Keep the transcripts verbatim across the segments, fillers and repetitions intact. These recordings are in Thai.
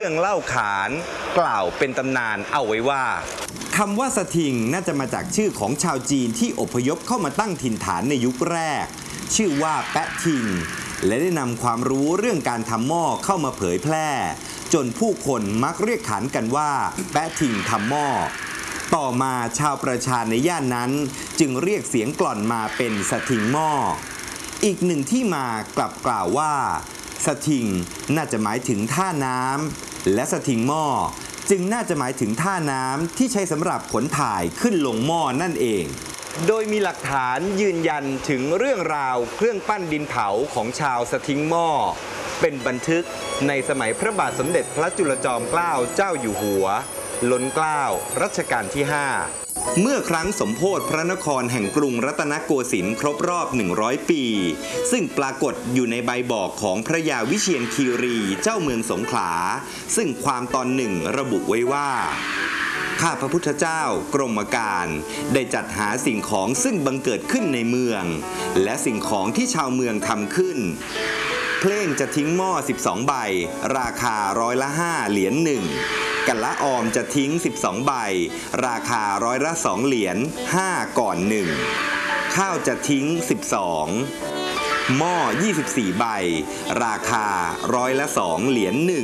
เรื่องเล่าขานกล่าวเป็นตำนานเอาไว้ว่าคำว่าสทิงน่าจะมาจากชื่อของชาวจีนที่อพยพเข้ามาตั้งถิ่นฐานในยุคแรกชื่อว่าแปะทิงและได้นำความรู้เรื่องการทำหม้อเข้ามาเผยแพร่จนผู้คนมักเรียกขานกันว่าแปะทิงทำหม้อต่อมาชาวประชาในย่านนั้นจึงเรียกเสียงกล่อนมาเป็นสทิงหม้ออีกหนึ่งที่มากลับกล่าวว่าสทิงน่าจะหมายถึงท่าน้ำและสทิงหม้อจึงน่าจะหมายถึงท่าน้ำที่ใช้สำหรับขนถ่ายขึ้นลงหม้อนั่นเองโดยมีหลักฐานยืนยันถึงเรื่องราวเครื่องปั้นดินเผาของชาวสทิงหม้อเป็นบันทึกในสมัยพระบาทสมเด็จพระจุลจอมเกล้าเจ้าอยู่หัวล้นเกล้ารัชกาลที่ห้าเมื่อครั้งสมโภชพระนครแห่งกรุงรัตนโกสินทร์ครบรอบหนึ่งร้อยปีซึ่งปรากฏอยู่ในใบบอกของพระยาวิเชียรคีรีเจ้าเมืองสงขลาซึ่งความตอนหนึ่งระบุไว้ว่าข้าพระพุทธเจ้ากรมการได้จัดหาสิ่งของซึ่งบังเกิดขึ้นในเมืองและสิ่งของที่ชาวเมืองทำขึ้นเพลงจะทิ้งหม้อสิบสองใบราคาร้อยละห้าเหรียญหนึ่งกันละออมจะทิ้งสิบสองใบราคาร้อยละสองเหรียญห้าก่อนหนึ่งข้าวจะทิ้งสิบสองหม้อยี่สิบสี่ใบราคาร้อยละสองเหรียญหนึ่ง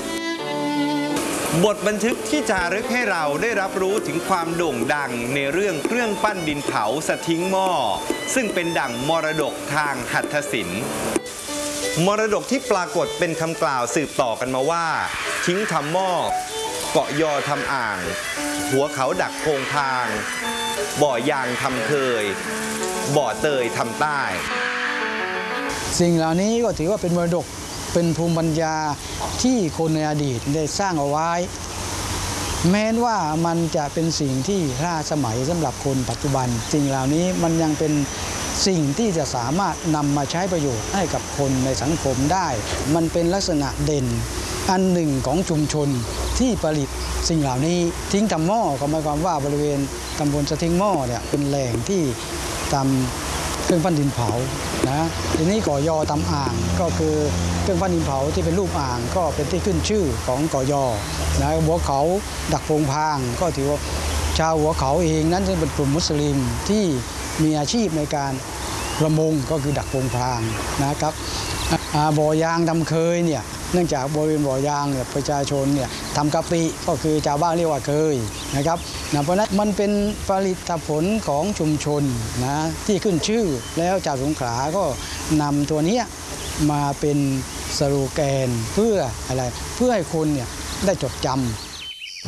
บทบันทึกที่จารึกให้เราได้รับรู้ถึงความโด่งดังในเรื่องเครื่องปั้นดินเผาสทิงหม้อซึ่งเป็นดั่งมรดกทางหัตถศิลป์มรดกที่ปรากฏเป็นคำกล่าวสืบต่อกันมาว่าทิ้งทำหม้อเกาะยอทำอ่างหัวเขาดักโพงพางบ่อยางทำเคยบ่อเตยทำใต้สิ่งเหล่านี้ก็ถือว่าเป็นมรดกเป็นภูมิปัญญาที่คนในอดีตได้สร้างเอาไว้แม้ว่ามันจะเป็นสิ่งที่ล้าสมัยสำหรับคนปัจจุบันสิ่งเหล่านี้มันยังเป็นสิ่งที่จะสามารถนำมาใช้ประโยชน์ให้กับคนในสังคมได้มันเป็นลักษณะเด่นอันหนึ่งของชุมชนที่ผลิตสิ่งเหล่านี้ทิ้งทำหม้อก็หมายความว่าบริเวณตำบลสทิงหม้อเนี่ยเป็นแหล่งที่ทำเครื่องปั้นดินเผานะทีนี้ก่อยอทำอ่างก็คือเครื่องปั้นดินเผาที่เป็นรูปอ่างก็เป็นที่ขึ้นชื่อของก่อยอนะหัวเขาดักโพงพางก็ถือว่าชาวหัวเขาเองนั้นเป็นกลุ่มมุสลิมที่มีอาชีพในการประมงก็คือดักโพงพางนะครับบ่อยางทำเคยเนี่ยเนื่องจากบริเวณบ่อยางเนี่ยประชาชนเนี่ยทำกะปิก็คือชาวบ้านเรียกว่าเคยนะครับนะเพราะนั้นมันเป็นผลิตผลของชุมชนนะที่ขึ้นชื่อแล้วชาวสงขลาก็นำตัวนี้มาเป็นสโลแกนเพื่ออะไรเพื่อให้คนเนี่ยได้จดจำ